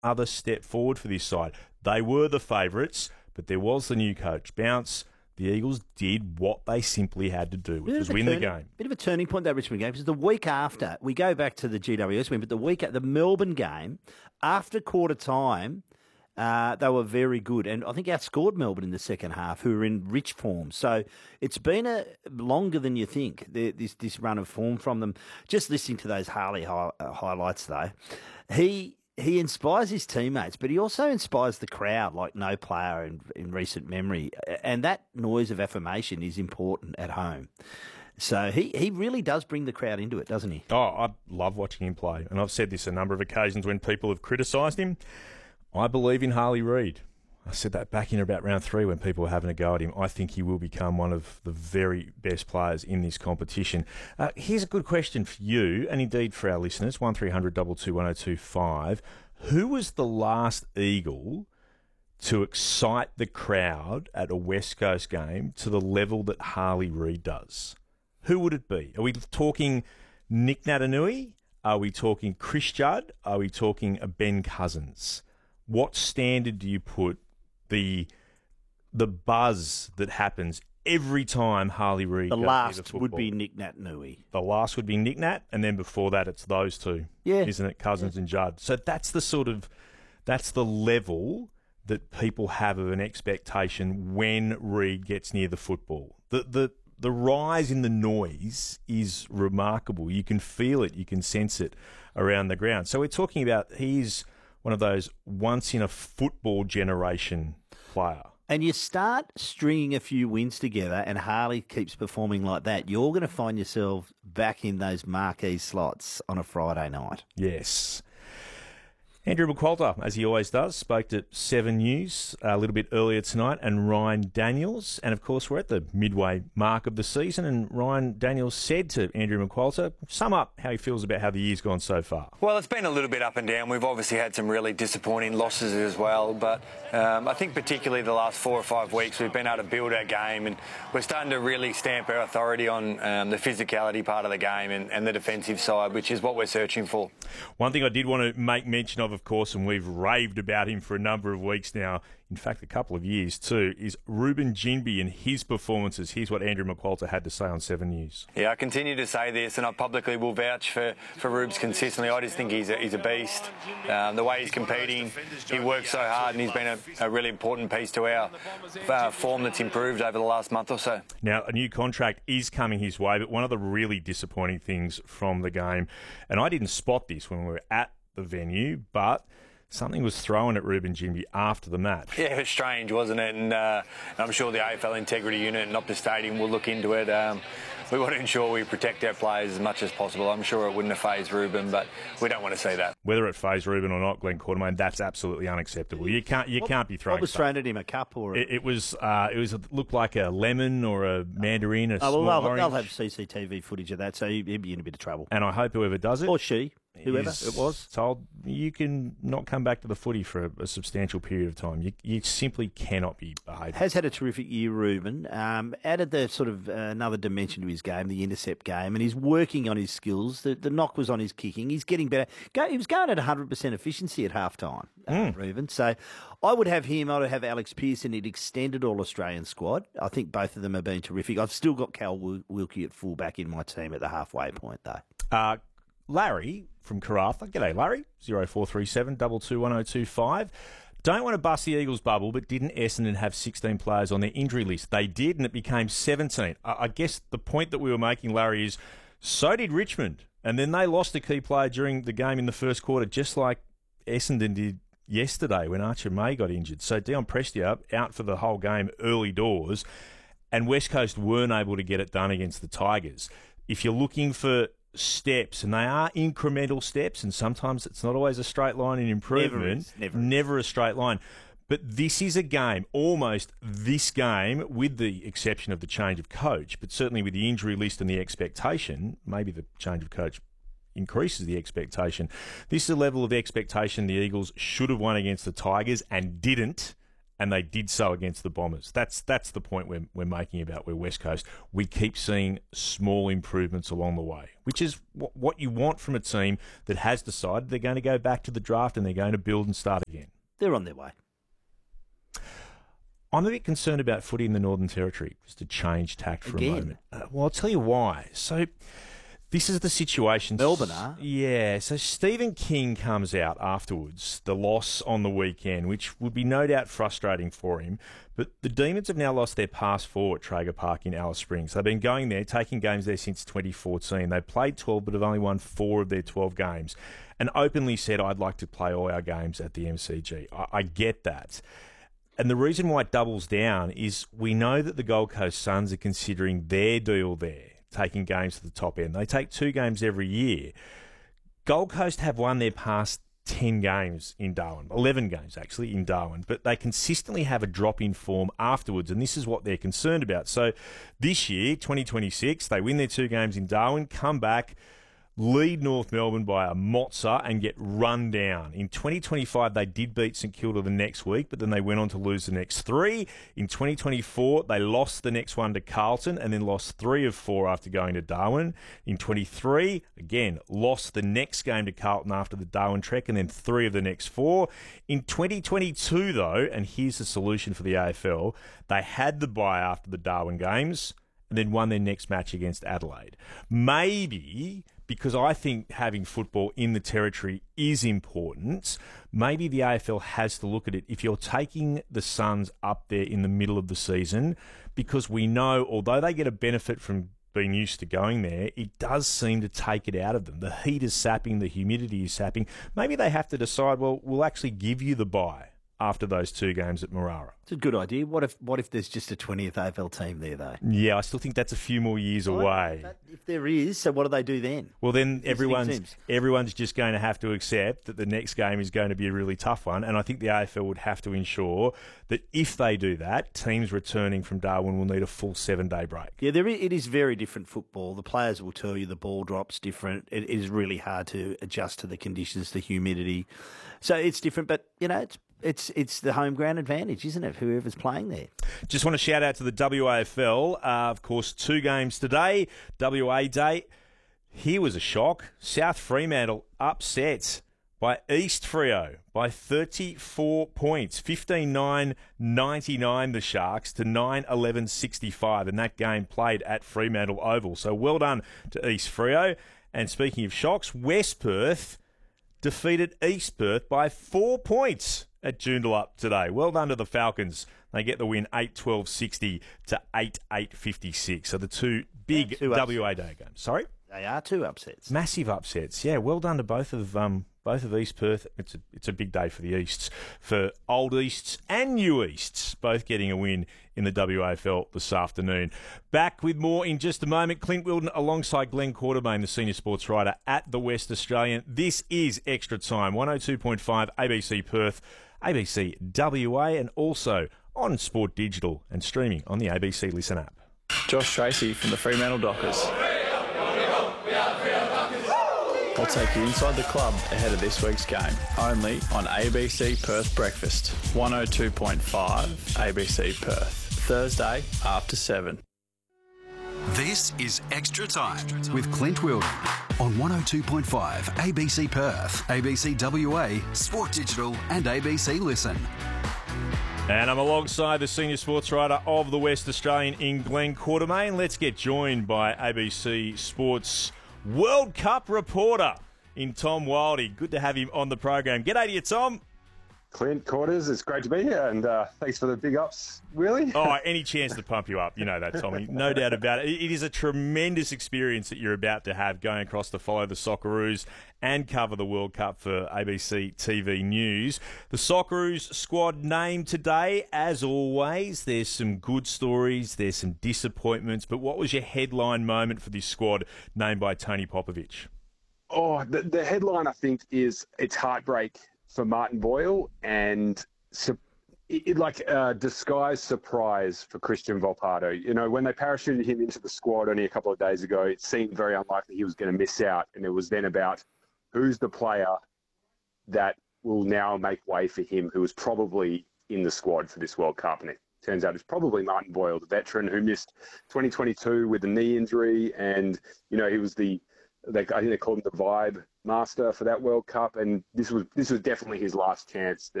other step forward for this side. They were the favourites, but there was the new coach bounce. The Eagles did what they simply had to do, which was win the game. Bit of a turning point, that Richmond game, because the week after, we go back to the GWS win, but the Melbourne game, after quarter time, they were very good, and I think outscored Melbourne in the second half, who were in rich form. So it's been longer than you think, this run of form from them. Just listening to those Harley highlights, though, he inspires his teammates, but he also inspires the crowd like no player in recent memory. And that noise of affirmation is important at home. So he really does bring the crowd into it, doesn't he? Oh, I love watching him play. And I've said this a number of occasions when people have criticised him. I believe in Harley Reid. I said that back in about round 3 when people were having a go at him. I think he will become one of the very best players in this competition. Here's a good question for you, and indeed for our listeners, 1300 221 1025. Who was the last Eagle to excite the crowd at a West Coast game to the level that Harley Reid does? Who would it be? Are we talking Nick Naitanui? Are we talking Chris Judd? Are we talking Ben Cousins? What standard do you put the buzz that happens every time Harley Reid the goes last near the would be Nick Naitanui. The last would be Nick Nat, and then before that it's those two, isn't it? Cousins and Judd. So that's the level that people have of an expectation when Reid gets near the football. The rise in the noise is remarkable. You can feel it, you can sense it around the ground. So we're talking about he's one of those once-in-a-football generation player. And you start stringing a few wins together and Harley keeps performing like that, you're going to find yourself back in those marquee slots on a Friday night. Yes. Andrew McQualter, as he always does, spoke to 7 News a little bit earlier tonight, and Ryan Daniels. And, of course, we're at the midway mark of the season, and Ryan Daniels said to Andrew McQualter, sum up how he feels about how the year's gone so far. Well, it's been a little bit up and down. We've obviously had some really disappointing losses as well, but I think particularly the last 4 or 5 weeks we've been able to build our game, and we're starting to really stamp our authority on the physicality part of the game and the defensive side, which is what we're searching for. One thing I did want to make mention of course, and we've raved about him for a number of weeks now, in fact a couple of years too, is Ruben Ginbey and his performances. Here's what Andrew McQualter had to say on 7 News. Yeah, I continue to say this, and I publicly will vouch for Rubes consistently. I just think he's a beast. The way he's competing, he works so hard, and he's been a really important piece to our form that's improved over the last month or so. Now, a new contract is coming his way, but one of the really disappointing things from the game, and I didn't spot this when we were at the venue, but something was thrown at Ruben Ginbey after the match. Yeah, it was strange, wasn't it? And I'm sure the AFL Integrity Unit and Optus Stadium will look into it. We want to ensure we protect our players as much as possible. I'm sure it wouldn't have fazed Ruben, but we don't want to see that. Whether it fazed Ruben or not, Glenn Quartermain, that's absolutely unacceptable. You can't be throwing. What was thrown at him? A cup or? It looked like a lemon or a mandarin. They'll have CCTV footage of that, so he'd be in a bit of trouble. And I hope whoever does it, or she, whoever it was, told you can not come back to the footy for a substantial period of time. You simply cannot be behaving. Has had a terrific year, Ruben. Added the sort of another dimension to his game, the intercept game, and he's working on his skills. The knock was on his kicking. He's getting better. He was going at 100% efficiency at halftime, Ruben. So I would have him. I would have Alex Pearson in extended All-Australian squad. I think both of them have been terrific. I've still got Cal Wilkie at fullback in my team at the halfway point, though. Larry from Karratha. G'day, Larry. 0437 221025. Don't want to bust the Eagles bubble, but didn't Essendon have 16 players on their injury list? They did, and it became 17. I guess the point that we were making, Larry, is so did Richmond. And then they lost a key player during the game in the first quarter, just like Essendon did yesterday when Archer May got injured. So Dion Prestia out for the whole game early doors, and West Coast weren't able to get it done against the Tigers. If you're looking for steps, and they are incremental steps, and sometimes it's not always a straight line in improvement. Never a straight line. But this is a game, almost this game, with the exception of the change of coach, but certainly with the injury list and the expectation, maybe the change of coach increases the expectation. This is a level of expectation the Eagles should have won against the Tigers and didn't, and they did so against the Bombers. That's the point we're making about where West Coast, we keep seeing small improvements along the way, which is what you want from a team that has decided they're going to go back to the draft and they're going to build and start again. They're on their way. I'm a bit concerned about footy in the Northern Territory, just to change tack for Again? a moment. Well, I'll tell you why. So this is the situation. Melbourne are. Yeah, so Stephen King comes out afterwards, the loss on the weekend, which would be no doubt frustrating for him. But the Demons have now lost their past four at Traeger Park in Alice Springs. They've been going there, taking games there since 2014. They've played 12, but have only won 4 of their 12 games. And openly said, I'd like to play all our games at the MCG. I get that. And the reason why it doubles down is we know that the Gold Coast Suns are considering their deal there, taking games to the top end. They take 2 games every year. Gold Coast have won their past 10 games in Darwin, 11 games actually in Darwin, but they consistently have a drop in form afterwards, and this is what they're concerned about. So this year, 2026, they win their 2 games in Darwin, come back, lead North Melbourne by a mozza and get run down. In 2025, they did beat St Kilda the next week, but then they went on to lose the next 3. In 2024, they lost the next one to Carlton and then lost 3 of 4 after going to Darwin. In 23, again, lost the next game to Carlton after the Darwin trek and then 3 of the next 4. In 2022, though, and here's the solution for the AFL, they had the bye after the Darwin games and then won their next match against Adelaide. Maybe, because I think having football in the territory is important, maybe the AFL has to look at it. If you're taking the Suns up there in the middle of the season, because we know, although they get a benefit from being used to going there, it does seem to take it out of them. The heat is sapping, the humidity is sapping. Maybe they have to decide, well, we'll actually give you the bye after those 2 games at Marara. It's a good idea. What if there's just a 20th AFL team there, though? Yeah, I still think that's a few more years away. But if there is, so what do they do then? Well, then everyone's just going to have to accept that the next game is going to be a really tough one, and I think the AFL would have to ensure that if they do that, teams returning from Darwin will need a full 7-day break. Yeah, it is very different football. The players will tell you the ball drop's different. It is really hard to adjust to the conditions, the humidity. So it's different, but, you know, it's the home ground advantage, isn't it? Whoever's playing there. Just want to shout out to the WAFL. Of course, 2 games today, WA Day. Here was a shock. South Fremantle upset by East Freo by 34 points. 15-9-99 the Sharks to 9-11-65. And that game played at Fremantle Oval. So well done to East Freo. And speaking of shocks, West Perth defeated East Perth by 4 points at Joondalup today. Well done to the Falcons. They get the win 8-12-60 to 8-8-56. So the 2 big WA Day games. Sorry? They are 2 upsets. Massive upsets. Yeah, well done to both of East Perth. It's a big day for the Easts, for Old Easts and New Easts, both getting a win in the WAFL this afternoon. Back with more in just a moment. Clint Wilden alongside Glenn Quartermain, the senior sports writer at the West Australian. This is Extra Time, 102.5 ABC Perth, ABC WA, and also on Sport Digital and streaming on the ABC Listen app. Josh Tracy from the Fremantle Dockers. I'll take you inside the club ahead of this week's game, only on ABC Perth Breakfast, 102.5 ABC Perth, Thursday after 7. This is Extra Time with Clint Wilden on 102.5 ABC Perth, ABC WA, Sport Digital and ABC Listen. And I'm alongside the senior sports writer of the West Australian in Glenn Quartermain. Let's get joined by ABC Sports World Cup reporter in Tom Wildey. Good to have him on the program. G'day to you, Tom. Clint Quarters, it's great to be here, and thanks for the big ups, Willie. Oh, any chance to pump you up. You know that, Tommy. No doubt about it. It is a tremendous experience that you're about to have going across to follow the Socceroos and cover the World Cup for ABC TV News. The Socceroos squad named today, as always. There's some good stories, there's some disappointments, but what was your headline moment for this squad named by Tony Popovich? Oh, the headline, I think, is it's heartbreak for Martin Boyle and disguised surprise for Christian Volpato. You know, when they parachuted him into the squad only a couple of days ago, it seemed very unlikely he was going to miss out. And it was then about who's the player that will now make way for him, who was probably in the squad for this World Cup. And it turns out it's probably Martin Boyle, the veteran who missed 2022 with a knee injury. And, you know, he was I think they called him the vibe master for that World Cup. And this was definitely his last chance.